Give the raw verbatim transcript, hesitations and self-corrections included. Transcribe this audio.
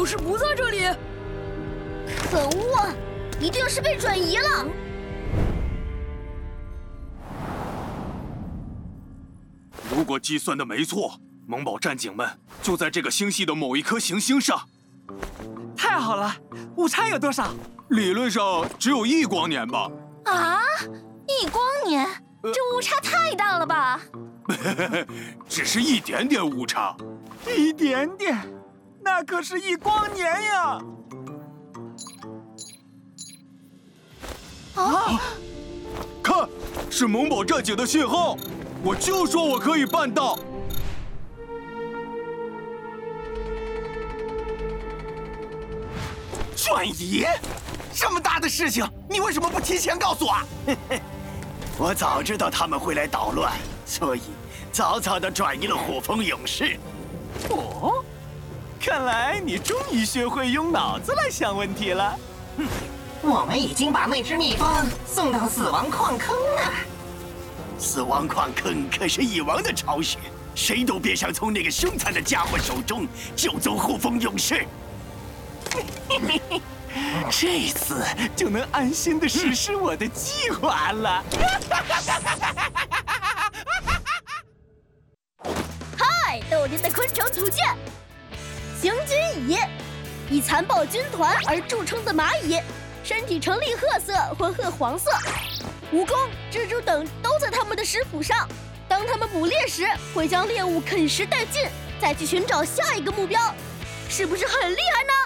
就是不在这里。 可恶，一定是被转移了。 如果计算的没错，萌宝战警们就在这个星系的某一颗行星上。 太好了，误差有多少？ 理论上只有一光年吧。 啊，一光年，这误差太大了吧？ 只是一点点误差。 一点点，那可是一光年呀！ 啊！ 看，是萌宝战警的信号。我就说我可以办到。 转移？这么大的事情，你为什么不提前告诉我？我早知道他们会来捣乱，所以早早的转移了火风勇士。 哦，看来你终于学会用脑子来想问题了。 嗯，我们已经把那只蜜蜂送到死亡矿坑了。 死亡矿坑可是蚁王的巢穴，谁都别想从那个凶残的家伙手中救走火风勇士。 这次就能安心的实施我的计划了。 嗨，斗灵的昆虫图鉴，行军蚁，以残暴军团而著称的蚂蚁，身体呈栗褐色或褐黄色，蜈蚣、蜘蛛等都在它们的食谱上。当它们捕猎时，会将猎物啃食殆尽，再去寻找下一个目标，是不是很厉害呢？